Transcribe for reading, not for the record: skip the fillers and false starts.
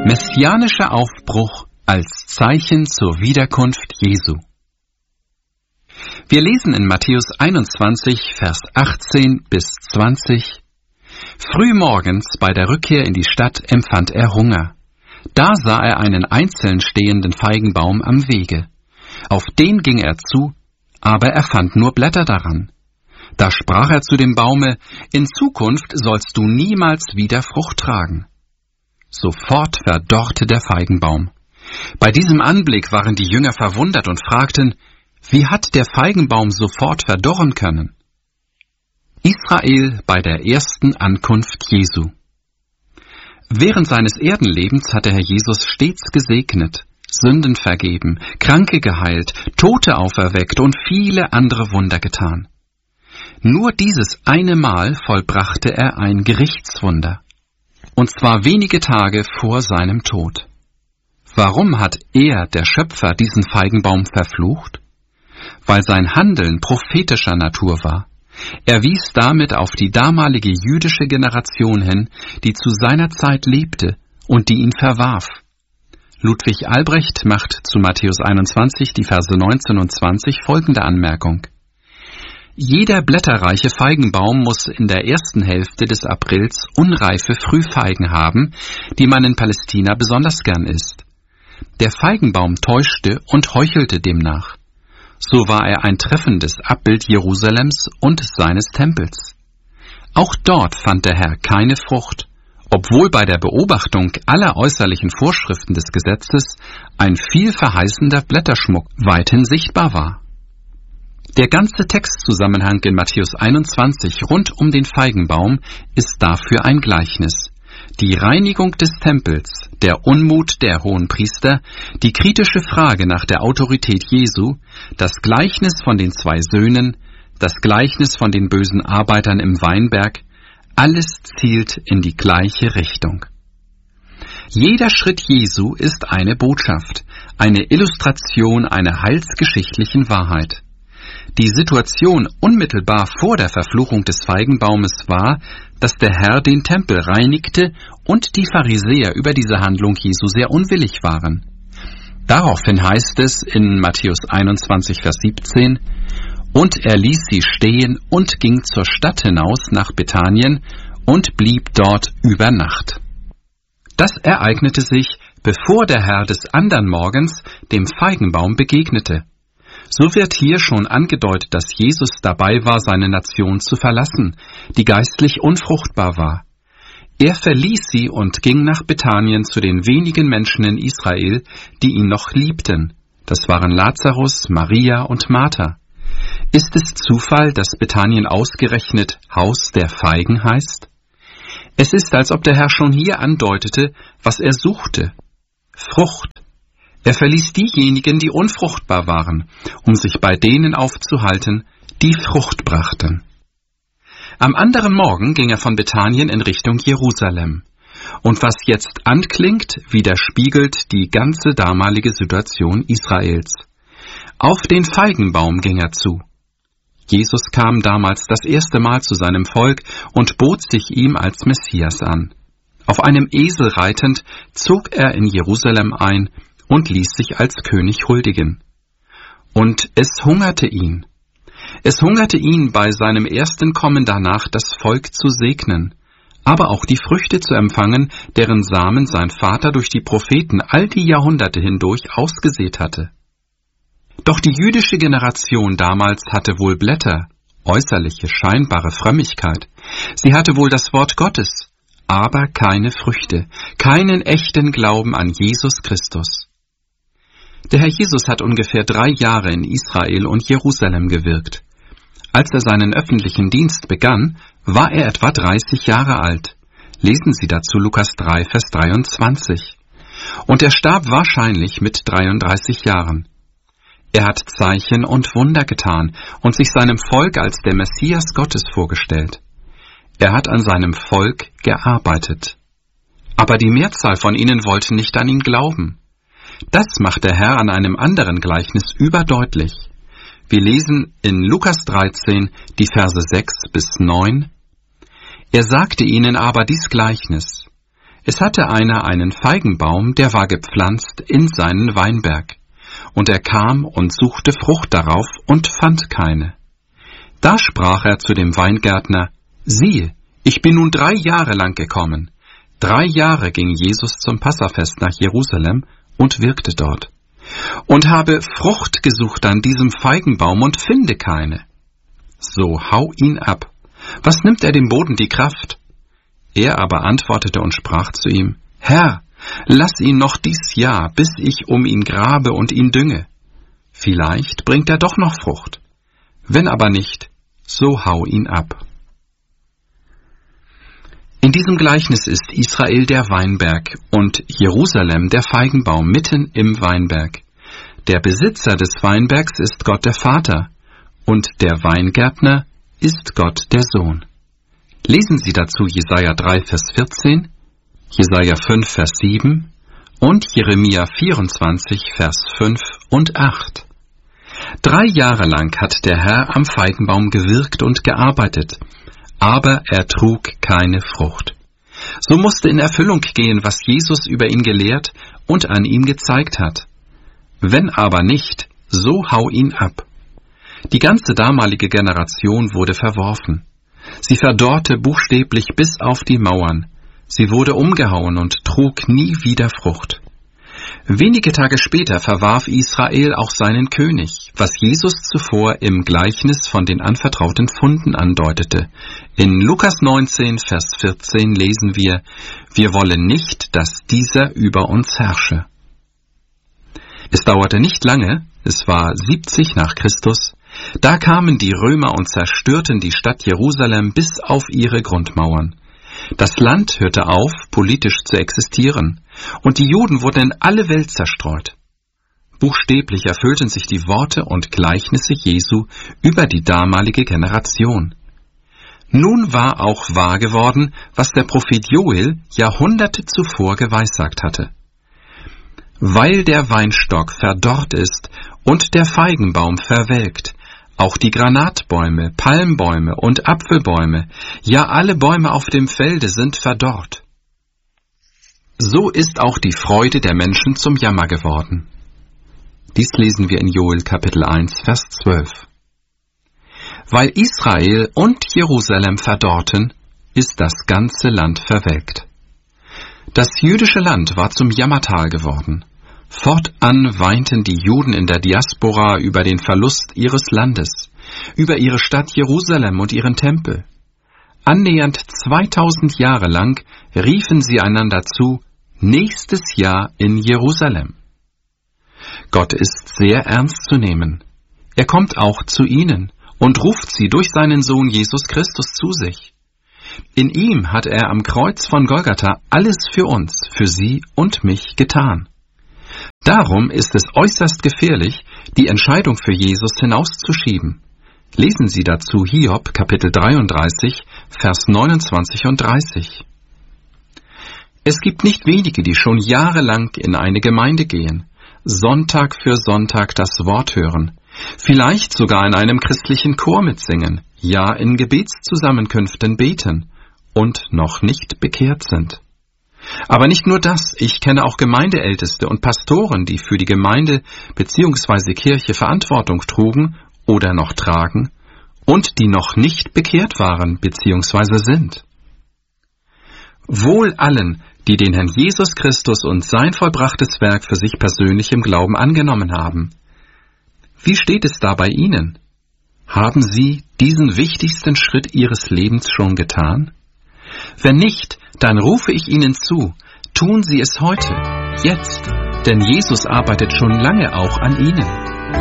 Messianischer Aufbruch als Zeichen zur Wiederkunft Jesu. Wir lesen in Matthäus 21, Vers 18 bis 20. Frühmorgens bei der Rückkehr in die Stadt empfand er Hunger. Da sah er einen einzeln stehenden Feigenbaum am Wege. Auf den ging er zu, aber er fand nur Blätter daran. Da sprach er zu dem Baume: In Zukunft sollst du niemals wieder Frucht tragen. Sofort verdorrte der Feigenbaum. Bei diesem Anblick waren die Jünger verwundert und fragten: Wie hat der Feigenbaum sofort verdorren können? Israel bei der ersten Ankunft Jesu. Während seines Erdenlebens hat der Herr Jesus stets gesegnet, Sünden vergeben, Kranke geheilt, Tote auferweckt und viele andere Wunder getan. Nur dieses eine Mal vollbrachte er ein Gerichtswunder, und zwar wenige Tage vor seinem Tod. Warum hat er, der Schöpfer, diesen Feigenbaum verflucht? Weil sein Handeln prophetischer Natur war. Er wies damit auf die damalige jüdische Generation hin, die zu seiner Zeit lebte und die ihn verwarf. Ludwig Albrecht macht zu Matthäus 21, die Verse 19 und 20 folgende Anmerkung: Jeder blätterreiche Feigenbaum muss in der ersten Hälfte des Aprils unreife Frühfeigen haben, die man in Palästina besonders gern isst. Der Feigenbaum täuschte und heuchelte demnach. So war er ein treffendes Abbild Jerusalems und seines Tempels. Auch dort fand der Herr keine Frucht, obwohl bei der Beobachtung aller äußerlichen Vorschriften des Gesetzes ein vielverheißender Blätterschmuck weithin sichtbar war. Der ganze Textzusammenhang in Matthäus 21 rund um den Feigenbaum ist dafür ein Gleichnis. Die Reinigung des Tempels, der Unmut der Hohenpriester, die kritische Frage nach der Autorität Jesu, das Gleichnis von den 2 Söhnen, das Gleichnis von den bösen Arbeitern im Weinberg, alles zielt in die gleiche Richtung. Jeder Schritt Jesu ist eine Botschaft, eine Illustration einer heilsgeschichtlichen Wahrheit. Die Situation unmittelbar vor der Verfluchung des Feigenbaumes war, dass der Herr den Tempel reinigte und die Pharisäer über diese Handlung Jesu sehr unwillig waren. Daraufhin heißt es in Matthäus 21, Vers 17: Und er ließ sie stehen und ging zur Stadt hinaus nach Bethanien und blieb dort über Nacht. Das ereignete sich, bevor der Herr des andern Morgens dem Feigenbaum begegnete. So wird hier schon angedeutet, dass Jesus dabei war, seine Nation zu verlassen, die geistlich unfruchtbar war. Er verließ sie und ging nach Bethanien zu den wenigen Menschen in Israel, die ihn noch liebten. Das waren Lazarus, Maria und Martha. Ist es Zufall, dass Bethanien ausgerechnet Haus der Feigen heißt? Es ist, als ob der Herr schon hier andeutete, was er suchte: Frucht. Er verließ diejenigen, die unfruchtbar waren, um sich bei denen aufzuhalten, die Frucht brachten. Am anderen Morgen ging er von Bethanien in Richtung Jerusalem. Und was jetzt anklingt, widerspiegelt die ganze damalige Situation Israels. Auf den Feigenbaum ging er zu. Jesus kam damals das erste Mal zu seinem Volk und bot sich ihm als Messias an. Auf einem Esel reitend zog er in Jerusalem ein und ließ sich als König huldigen. Und es hungerte ihn. Es hungerte ihn, bei seinem ersten Kommen danach das Volk zu segnen, aber auch die Früchte zu empfangen, deren Samen sein Vater durch die Propheten all die Jahrhunderte hindurch ausgesät hatte. Doch die jüdische Generation damals hatte wohl Blätter, äußerliche, scheinbare Frömmigkeit. Sie hatte wohl das Wort Gottes, aber keine Früchte, keinen echten Glauben an Jesus Christus. Der Herr Jesus hat ungefähr 3 Jahre in Israel und Jerusalem gewirkt. Als er seinen öffentlichen Dienst begann, war er etwa 30 Jahre alt. Lesen Sie dazu Lukas 3, Vers 23. Und er starb wahrscheinlich mit 33 Jahren. Er hat Zeichen und Wunder getan und sich seinem Volk als der Messias Gottes vorgestellt. Er hat an seinem Volk gearbeitet. Aber die Mehrzahl von ihnen wollte nicht an ihn glauben. Das macht der Herr an einem anderen Gleichnis überdeutlich. Wir lesen in Lukas 13 die Verse 6 bis 9. Er sagte ihnen aber dies Gleichnis: Es hatte einer einen Feigenbaum, der war gepflanzt in seinen Weinberg. Und er kam und suchte Frucht darauf und fand keine. Da sprach er zu dem Weingärtner: Siehe, ich bin nun 3 Jahre lang gekommen. 3 Jahre ging Jesus zum Passafest nach Jerusalem und wirkte dort. Und habe Frucht gesucht an diesem Feigenbaum und finde keine. So hau ihn ab. Was nimmt er dem Boden die Kraft? Er aber antwortete und sprach zu ihm: Herr, lass ihn noch dies Jahr, bis ich um ihn grabe und ihn dünge. Vielleicht bringt er doch noch Frucht. Wenn aber nicht, so hau ihn ab. In diesem Gleichnis ist Israel der Weinberg und Jerusalem der Feigenbaum mitten im Weinberg. Der Besitzer des Weinbergs ist Gott der Vater und der Weingärtner ist Gott der Sohn. Lesen Sie dazu Jesaja 3, Vers 14, Jesaja 5, Vers 7 und Jeremia 24, Vers 5 und 8. 3 Jahre lang hat der Herr am Feigenbaum gewirkt und gearbeitet, aber er trug keine Frucht. So musste in Erfüllung gehen, was Jesus über ihn gelehrt und an ihm gezeigt hat. Wenn aber nicht, so hau ihn ab. Die ganze damalige Generation wurde verworfen. Sie verdorrte buchstäblich bis auf die Mauern. Sie wurde umgehauen und trug nie wieder Frucht. Wenige Tage später verwarf Israel auch seinen König, was Jesus zuvor im Gleichnis von den anvertrauten Pfunden andeutete. In Lukas 19, Vers 14 lesen wir: Wir wollen nicht, dass dieser über uns herrsche. Es dauerte nicht lange, es war 70 nach Christus, da kamen die Römer und zerstörten die Stadt Jerusalem bis auf ihre Grundmauern. Das Land hörte auf, politisch zu existieren, und die Juden wurden in alle Welt zerstreut. Buchstäblich erfüllten sich die Worte und Gleichnisse Jesu über die damalige Generation. Nun war auch wahr geworden, was der Prophet Joel Jahrhunderte zuvor geweissagt hatte. Weil der Weinstock verdorrt ist und der Feigenbaum verwelkt, auch die Granatbäume, Palmbäume und Apfelbäume, ja alle Bäume auf dem Felde sind verdorrt. So ist auch die Freude der Menschen zum Jammer geworden. Dies lesen wir in Joel Kapitel 1, Vers 12. Weil Israel und Jerusalem verdorrten, ist das ganze Land verwelkt. Das jüdische Land war zum Jammertal geworden. Fortan weinten die Juden in der Diaspora über den Verlust ihres Landes, über ihre Stadt Jerusalem und ihren Tempel. Annähernd 2000 Jahre lang riefen sie einander zu: Nächstes Jahr in Jerusalem. Gott ist sehr ernst zu nehmen. Er kommt auch zu ihnen und ruft sie durch seinen Sohn Jesus Christus zu sich. In ihm hat er am Kreuz von Golgatha alles für uns, für Sie und mich getan. Darum ist es äußerst gefährlich, die Entscheidung für Jesus hinauszuschieben. Lesen Sie dazu Hiob, Kapitel 33, Vers 29 und 30. Es gibt nicht wenige, die schon jahrelang in eine Gemeinde gehen, Sonntag für Sonntag das Wort hören, vielleicht sogar in einem christlichen Chor mitsingen, ja in Gebetszusammenkünften beten und noch nicht bekehrt sind. Aber nicht nur das, ich kenne auch Gemeindeälteste und Pastoren, die für die Gemeinde bzw. Kirche Verantwortung trugen oder noch tragen und die noch nicht bekehrt waren bzw. sind. Wohl allen, die den Herrn Jesus Christus und sein vollbrachtes Werk für sich persönlich im Glauben angenommen haben. Wie steht es da bei Ihnen? Haben Sie diesen wichtigsten Schritt Ihres Lebens schon getan? Wenn nicht, dann rufe ich Ihnen zu, tun Sie es heute, jetzt, denn Jesus arbeitet schon lange auch an Ihnen.